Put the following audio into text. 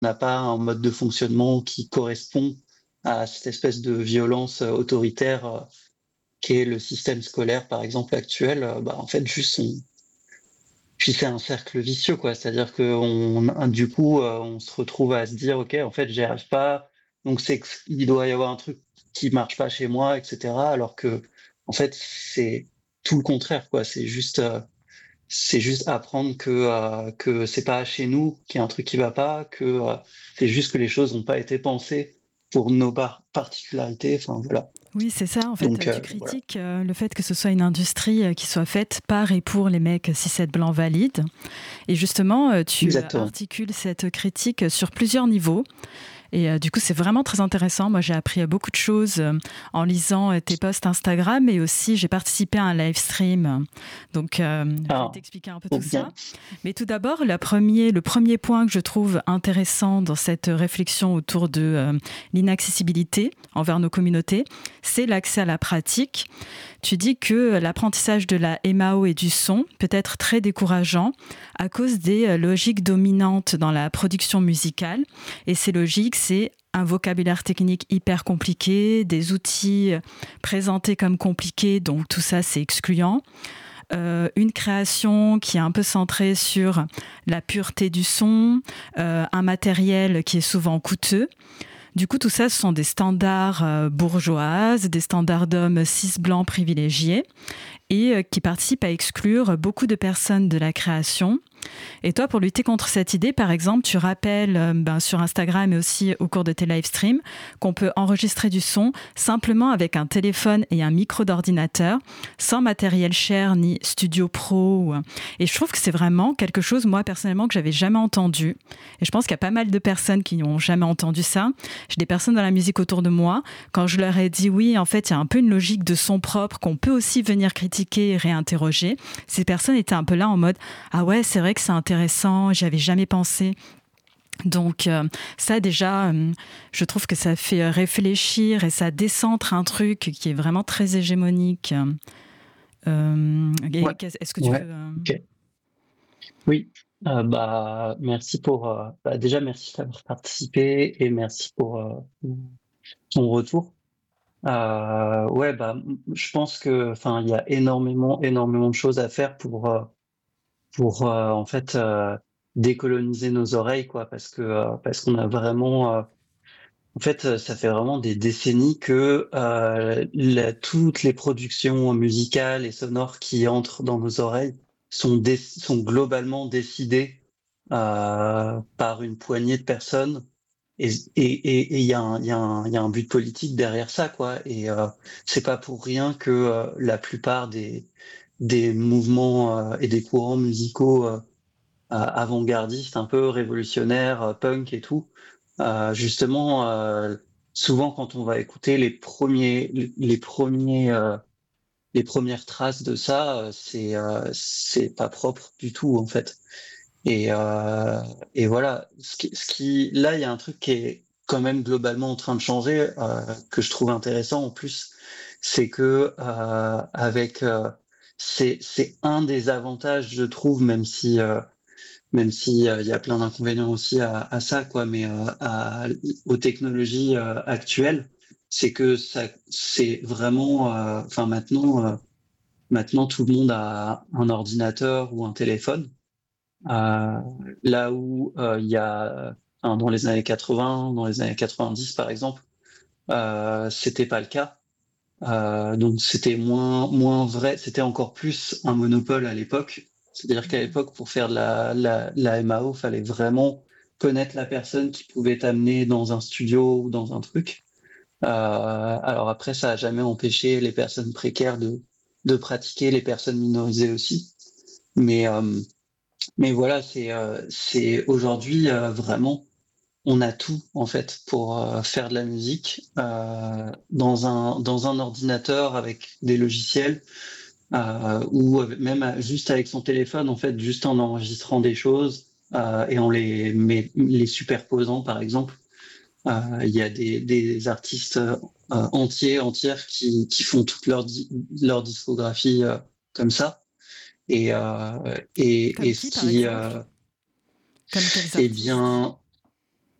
n'a pas un mode de fonctionnement qui correspond à cette espèce de violence autoritaire qui est le système scolaire, par exemple, actuel, en fait, puis c'est un cercle vicieux, quoi. C'est-à-dire que du coup, on se retrouve à se dire, OK, en fait, j'y arrive pas, donc il doit y avoir un truc qui marche pas chez moi, etc. Alors que, en fait, c'est tout le contraire, quoi. C'est juste apprendre que c'est pas chez nous qu'il y a un truc qui va pas, que c'est juste que les choses n'ont pas été pensées pour nos particularités. Enfin voilà. Oui, c'est ça. En fait, Donc tu voilà. critiques le fait que ce soit une industrie qui soit faite par et pour les mecs 6-7 blancs valides. Et justement, tu Exactement. articules cette critique sur plusieurs niveaux. Et du coup, c'est vraiment très intéressant. Moi, j'ai appris beaucoup de choses en lisant tes posts Instagram, et aussi j'ai participé à un live stream. Donc, je vais Ah, t'expliquer un peu trop tout bien. ça. Mais tout d'abord, le premier point que je trouve intéressant dans cette réflexion autour de l'inaccessibilité envers nos communautés, c'est l'accès à la pratique. Tu dis que l'apprentissage de la MAO et du son peut être très décourageant à cause des logiques dominantes dans la production musicale. Et ces logiques, c'est un vocabulaire technique hyper compliqué, des outils présentés comme compliqués, donc tout ça, c'est excluant. Une création qui est un peu centrée sur la pureté du son, un matériel qui est souvent coûteux. Du coup, tout ça, ce sont des standards bourgeoises, des standards d'hommes cis blancs privilégiés, et qui participent à exclure beaucoup de personnes de la création. Et toi, pour lutter contre cette idée, par exemple, tu rappelles sur Instagram et aussi au cours de tes live streams qu'on peut enregistrer du son simplement avec un téléphone et un micro d'ordinateur, sans matériel cher ni studio pro. Et je trouve que c'est vraiment quelque chose, moi, personnellement, que j'avais jamais entendu. Et je pense qu'il y a pas mal de personnes qui n'ont jamais entendu ça. J'ai des personnes dans la musique autour de moi. Quand je leur ai dit, oui, en fait, il y a un peu une logique de son propre qu'on peut aussi venir critiquer et réinterroger, ces personnes étaient un peu là en mode, ah ouais, c'est vrai que c'est intéressant, j'y avais jamais pensé. Donc ça déjà, je trouve que ça fait réfléchir et ça décentre un truc qui est vraiment très hégémonique. Ouais. Est-ce que tu Ouais. veux... Ok. Oui. Merci déjà merci d'avoir participé et merci pour ton retour. Ouais, je pense que, enfin, il y a énormément de choses à faire pour en fait décoloniser nos oreilles, quoi, parce qu'on a vraiment, en fait, ça fait vraiment des décennies que toutes les productions musicales et sonores qui entrent dans nos oreilles sont globalement décidées par une poignée de personnes. Et il y a un but politique derrière ça, quoi. Et c'est pas pour rien que la plupart des mouvements et des courants musicaux avant-gardistes, un peu révolutionnaires, punk et tout, justement, souvent quand on va écouter les premières traces de ça, c'est pas propre du tout en fait. Et, euh, et voilà, là, il y a un truc qui est quand même globalement en train de changer, que je trouve intéressant en plus, c'est que c'est un des avantages, je trouve, même si il y a plein d'inconvénients aussi à ça, quoi, mais aux technologies actuelles, c'est que c'est vraiment, enfin maintenant tout le monde a un ordinateur ou un téléphone. Euh, Là où il y a dans les années 80, dans les années 90 par exemple, c'était pas le cas. Donc c'était moins vrai, c'était encore plus un monopole à l'époque. C'est-à-dire qu'à l'époque, pour faire de la MAO, fallait vraiment connaître la personne qui pouvait t'amener dans un studio ou dans un truc. Alors après, ça a jamais empêché les personnes précaires de pratiquer, les personnes minorisées aussi. Mais voilà, c'est aujourd'hui vraiment, on a tout en fait pour faire de la musique dans un ordinateur avec des logiciels ou même juste avec son téléphone en fait, juste en enregistrant des choses et en les superposant par exemple. Il y a des artistes entières qui font toute leur discographie comme ça. Et Comme ce qui, par qui exemple? Comme quels eh artistes? bien,